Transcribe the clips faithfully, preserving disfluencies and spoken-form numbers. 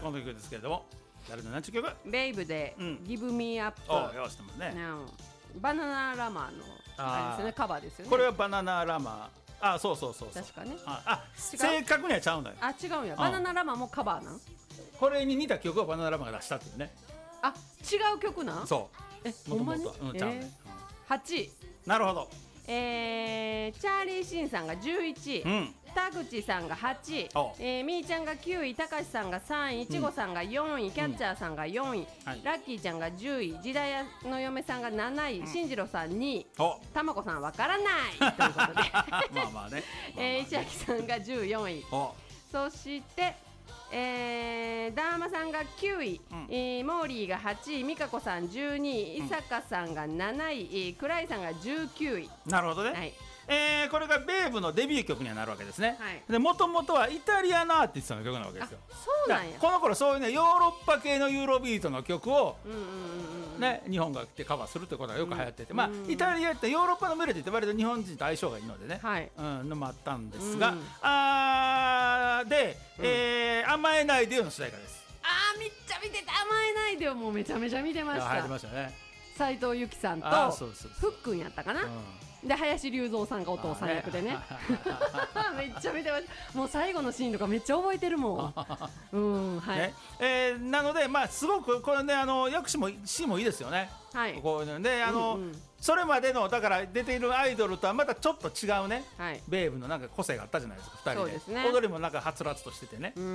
この曲ですけれども、誰の何ちゅう曲？ ベイブで、 うん、 ギブミアップ。 およしてますね、 うん、バナナラマーのあれですね、カバーですよね。 これはバナナラマー、あ、そうそうそうそう、 確かね。 ああ、正確にはちゃうんだよ。 あ、違うんや。バナナラマーもカバーなん？ これに似た曲をバナナラマーが出したっていうね。 あ、違う曲なん？ そう、 え、ほんまに？ もともとは、うん、ちゃうね、 えー、はちい。 なるほど。 えー、チャーリー・シンさんがじゅういちい、うん、田口さんがはちい、えー、みーちゃんがきゅうい、たかしさんがさんい、いちごさんがよんい、うん、キャッチャーさんがよんい、うん、ラッキーちゃんがじゅうい、時代屋の嫁さんがなない、うん、進次郎さんにい、たまこさんわからないということでまあまあね、 えー、石垣さんがじゅうよんい、そしてえー、ダーマさんがきゅうい、うん、えー、モーリーがはちい、美香子さんじゅうにい、伊坂さんがなない、えー、倉井さんがじゅうきゅうい。 なるほどね、はい、えー、これがベーブのデビュー曲にはなるわけですね、 はい、 でもともとはイタリアのアーティストの曲なわけですよ。 そうなんや。 この頃そういうね、ヨーロッパ系のユーロビートの曲を、うんうんうん、ね、日本が来てカバーするってことがよく流行ってて、うん、まあ、イタリアってヨーロッパのメロディーって割と日本人と相性がいいのでね、はい、うん、のもあったんですが、うん、あーで、うん、えー、甘えないでよの主題歌です。 あー、めっちゃ見てた。甘えないでよ、もうめちゃめちゃ見てました。 入りましたね。 斉藤由貴さんとふっくんやったかな、うん、で林隆三さんがお父さん役でねめっちゃ見てました。もう最後のシーンとかめっちゃ覚えてるもんうん、はい、ね、えー、なので、まあ、すごくこれね、あの役者もシーンもいいですよね、はい、こういうので、あの、うんうん、それまでのだから出ているアイドルとはまたちょっと違うね、はい、ベーブのなんか個性があったじゃないですか、ふたり で, です、ね、踊りもなんかはつらつとしててね、うん、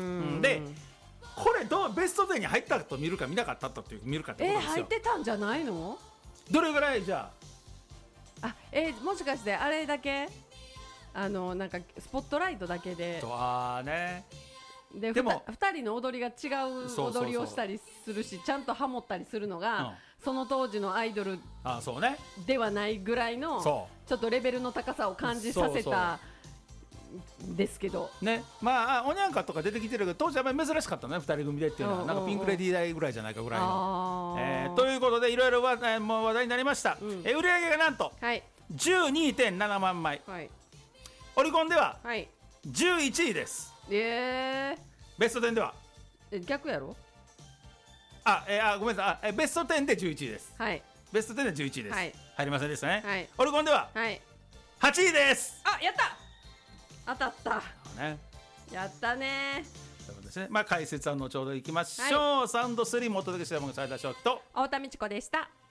でこれどうベストテンに入ったと見るか見なかったという見るかってことですよ。 えー、入ってたんじゃないの？ どれぐらいじゃあ、あ、えー、もしかしてあれだけあのなんかスポットライトだけであ、ね、 ででもふたりの踊りが違う踊りをしたりするし、ちゃんとハモったりするのが、うん、その当時のアイドルではないぐらいのちょっとレベルの高さを感じさせたですけどね、まあおにゃんかとか出てきてるけど当時は珍しかったね、ふたり組でっていうのは、なんかピンクレディー代ぐらいじゃないかぐらいの、えー、ということでいろいろ話題になりました、うん、え売り上げがなんと、はい、じゅうにてんななまんまい、はい、オリコンではじゅういちいです、 はい、えー、 ベストじゅうではえ逆やろあ、えー、あごめんなさい、あベストじゅうでじゅういちいです、はい、ベストじゅうでじゅういちいです、はい、入りませんでしたね、はい、オリコンでははちいです。 あ、やった当たった、ね、やったね。 そうですね、まあ、解説は後ほどいきましょう、はい、サウンドスリーもお届けしたもの最多勝機と太田美智子でした。